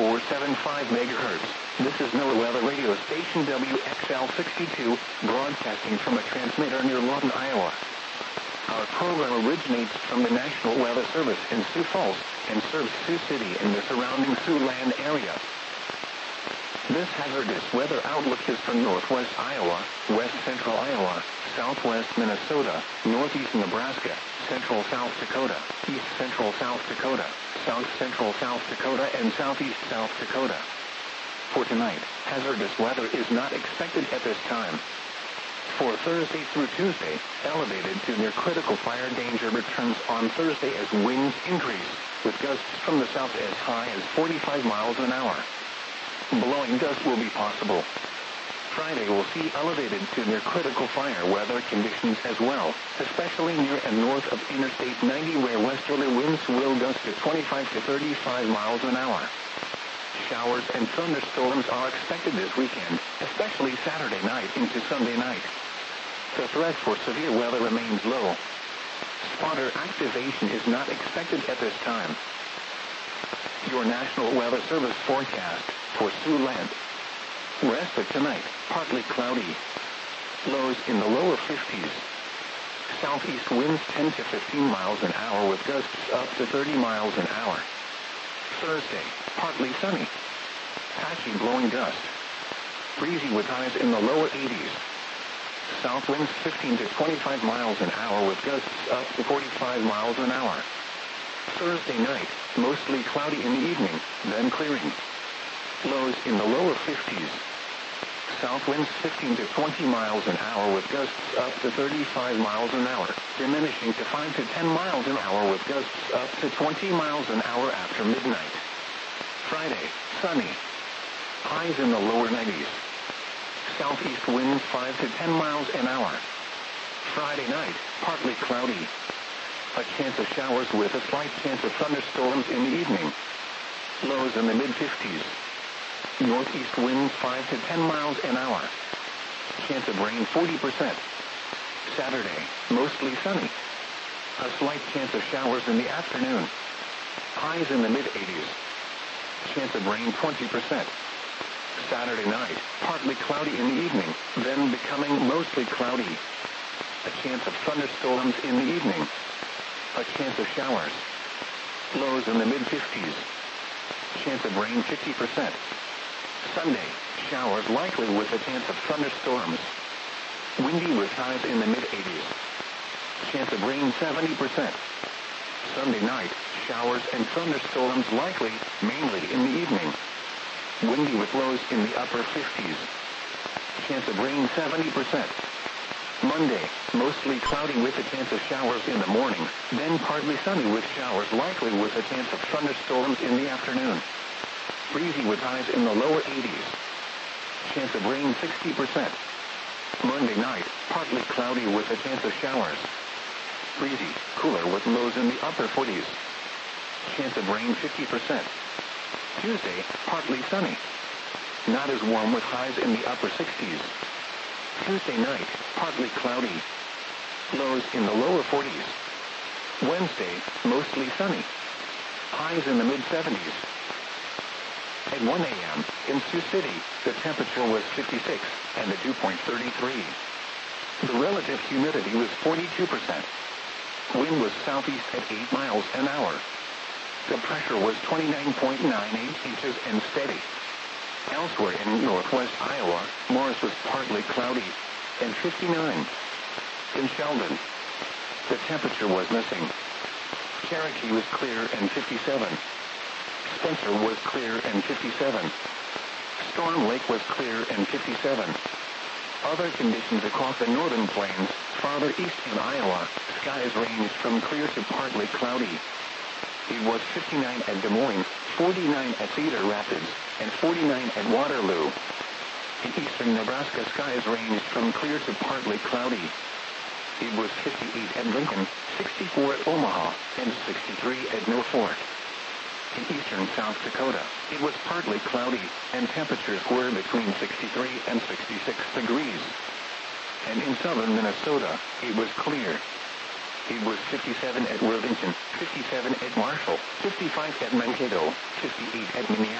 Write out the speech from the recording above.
94.75 megahertz. This is NOAA Weather Radio Station WXL62, broadcasting from a transmitter near Lawton, Iowa. Our program originates from the National Weather Service in Sioux Falls and serves Sioux City and the surrounding Siouxland area. This hazardous weather outlook is for northwest Iowa, west central Iowa, southwest Minnesota, northeast Nebraska, central South Dakota, east central South Dakota, south central South Dakota, and southeast South Dakota. For tonight, hazardous weather is not expected at this time. For Thursday through Tuesday, elevated to near critical fire danger returns on Thursday as winds increase, with gusts from the south as high as 45 miles an hour. Blowing dust will be possible. Friday will see elevated to near critical fire weather conditions as well, especially near and north of Interstate 90 where westerly winds will gust to 25 to 35 miles an hour. Showers and thunderstorms are expected this weekend, especially Saturday night into Sunday night. The threat for severe weather remains low. Spotter activation is not expected at this time. Your National Weather Service forecast for Siouxland. Rest of tonight, partly cloudy. Lows in the lower 50s. Southeast winds 10 to 15 miles an hour with gusts up to 30 miles an hour. Thursday, partly sunny. Patchy blowing dust. Breezy with highs in the lower 80s. South winds 15 to 25 miles an hour with gusts up to 45 miles an hour. Thursday night, mostly cloudy in the evening, then clearing. Lows in the lower 50s. South winds 15 to 20 miles an hour with gusts up to 35 miles an hour, diminishing to 5 to 10 miles an hour with gusts up to 20 miles an hour after midnight. Friday, sunny. Highs in the lower 90s. Southeast winds 5 to 10 miles an hour. Friday night, partly cloudy. A chance of showers with a slight chance of thunderstorms in the evening. Lows in the mid-50s. Northeast winds 5 to 10 miles an hour. Chance of rain 40%. Saturday, mostly sunny. A slight chance of showers in the afternoon. Highs in the mid-80s. Chance of rain 20%. Saturday night, partly cloudy in the evening, then becoming mostly cloudy. A chance of thunderstorms in the evening. A chance of showers. Lows in the mid-50s. Chance of rain 50%. Sunday, showers likely with a chance of thunderstorms. Windy with highs in the mid-80s. Chance of rain 70%. Sunday night, showers and thunderstorms likely, mainly in the evening. Windy with lows in the upper 50s. Chance of rain 70%. Monday, mostly cloudy with a chance of showers in the morning, then partly sunny with showers likely with a chance of thunderstorms in the afternoon. Breezy with highs in the lower 80s. Chance of rain 60%. Monday night, partly cloudy with a chance of showers. Breezy, cooler with lows in the upper 40s. Chance of rain 50%. Tuesday, partly sunny. Not as warm with highs in the upper 60s. Tuesday night, partly cloudy. Lows in the lower 40s. Wednesday, mostly sunny. Highs in the mid-70s. At 1 a.m., in Sioux City, the temperature was 56 and the dew point 33. The relative humidity was 42%. Wind was southeast at 8 miles an hour. The pressure was 29.98 inches and steady. Elsewhere in northwest Iowa, Morris was partly cloudy and 59. In Sheldon, the temperature was missing. Cherokee was clear and 57. Spencer was clear and 57. Storm Lake was clear and 57. Other conditions across the northern plains, farther east in Iowa, skies ranged from clear to partly cloudy. It was 59 at Des Moines, 49 at Cedar Rapids, and 49 at Waterloo. In eastern Nebraska, skies ranged from clear to partly cloudy. It was 58 at Lincoln, 64 at Omaha, and 63 at Milford. In eastern South Dakota, it was partly cloudy, and temperatures were between 63 and 66 degrees. And in southern Minnesota, it was clear. It was 57 at Worthington, 57 at Marshall, 55 at Mankato, 58 at Minneapolis.